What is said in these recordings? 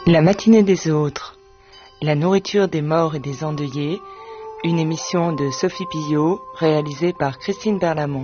La matinée des autres, la nourriture des morts et des endeuillés, une émission de Sophie Pillot réalisée par Christine Berlamont.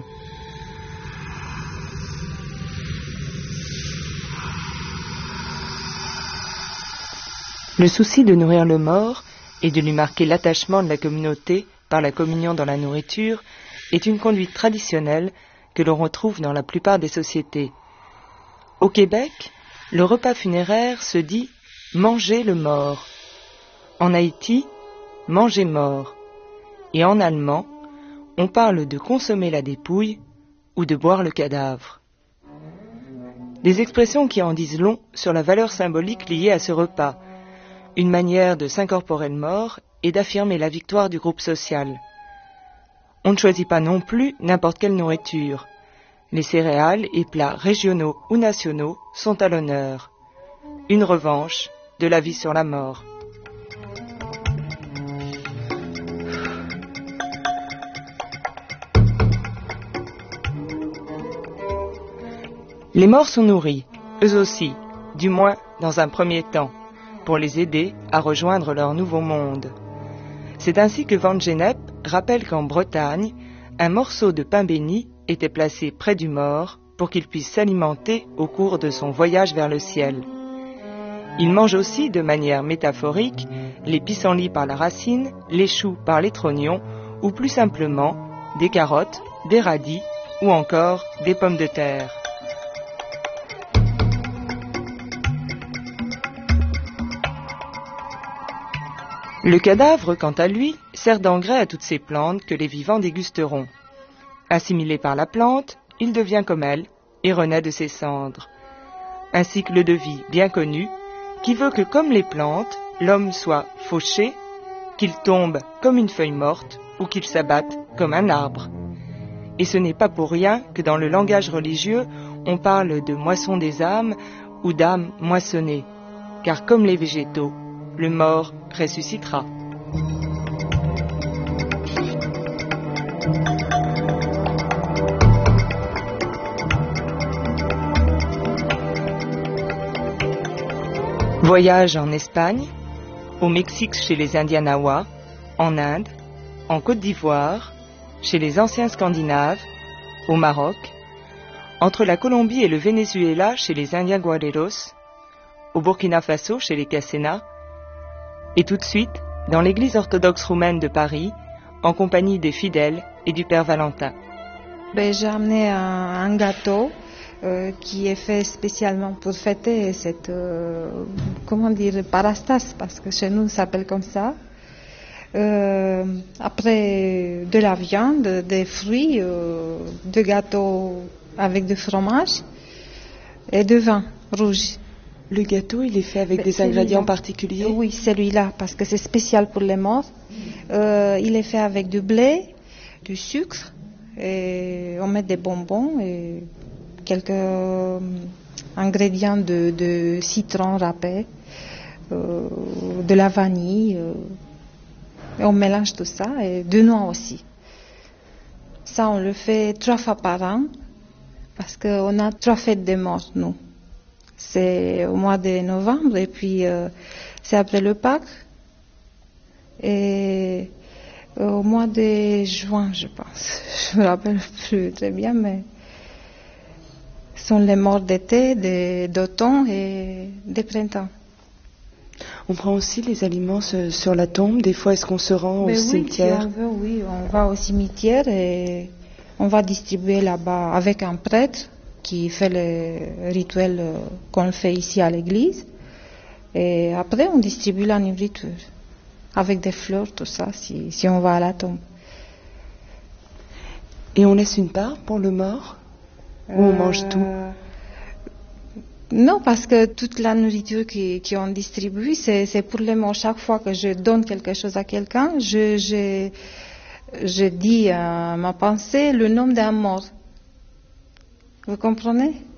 Le souci de nourrir le mort et de lui marquer l'attachement de la communauté par la communion dans la nourriture est une conduite traditionnelle que l'on retrouve dans la plupart des sociétés. Au Québec, le repas funéraire se dit « manger le mort ». En Haïti, « manger mort ». Et en allemand, on parle de consommer la dépouille ou de boire le cadavre. Des expressions qui en disent long sur la valeur symbolique liée à ce repas, une manière de s'incorporer le mort et d'affirmer la victoire du groupe social. On ne choisit pas non plus n'importe quelle nourriture. Les céréales et plats régionaux ou nationaux sont à l'honneur. Une revanche de la vie sur la mort. Les morts sont nourris, eux aussi, du moins dans un premier temps, pour les aider à rejoindre leur nouveau monde. C'est ainsi que Van Gennep rappelle qu'en Bretagne, un morceau de pain béni était placé près du mort pour qu'il puisse s'alimenter au cours de son voyage vers le ciel. Il mange aussi, de manière métaphorique, les pissenlits par la racine, les choux par les trognons, ou plus simplement, des carottes, des radis ou encore des pommes de terre. Le cadavre, quant à lui, sert d'engrais à toutes ces plantes que les vivants dégusteront. Assimilé par la plante, il devient comme elle et renaît de ses cendres. Un cycle de vie bien connu qui veut que, comme les plantes, l'homme soit fauché, qu'il tombe comme une feuille morte ou qu'il s'abatte comme un arbre. Et ce n'est pas pour rien que dans le langage religieux, on parle de moisson des âmes ou d'âmes moissonnées, car comme les végétaux, le mort ressuscitera. Voyage en Espagne, au Mexique chez les Indiens Nahuas, en Inde, en Côte d'Ivoire, chez les anciens Scandinaves, au Maroc, entre la Colombie et le Venezuela chez les Indiens Guareros, au Burkina Faso chez les Cassena, et tout de suite dans l'église orthodoxe roumaine de Paris, en compagnie des fidèles et du Père Valentin. J'ai amené un gâteau qui est fait spécialement pour fêter cette, parastase, parce que chez nous ça s'appelle comme ça. Après de la viande, des fruits, de gâteaux avec du fromage et de vin rouge. Le gâteau, il est fait avec des ingrédients particuliers? Oui, celui-là, parce que c'est spécial pour les morts. Il est fait avec du blé, du sucre, et on met des bonbons et quelques ingrédients de citron râpé, de la vanille, et on mélange tout ça, et de noix aussi. Ça, on le fait 3 fois par an, parce qu'on a 3 fêtes des morts, nous. C'est au mois de novembre et puis c'est après le Pâques et au mois de juin, je pense. Je me rappelle plus très bien, mais ce sont les morts d'été, d'automne et de printemps. On prend aussi les aliments sur la tombe. Des fois, est-ce qu'on se rend au cimetière? Si on veut, oui, on va au cimetière et on va distribuer là-bas avec un prêtre qui fait le rituel qu'on fait ici à l'église. Et après, on distribue la nourriture avec des fleurs, tout ça, si on va à la tombe. Et on laisse une part pour le mort? Ou on mange tout? Non, parce que toute la nourriture qu'on distribue, c'est pour les morts. Chaque fois que je donne quelque chose à quelqu'un, je dis à ma pensée le nom d'un mort. Vous comprenez?